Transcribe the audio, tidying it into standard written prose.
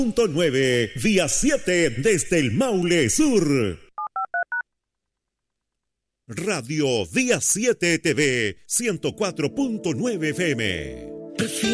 9, vía 7 desde el Maule Sur. Radio Día 7 TV 104.9 FM.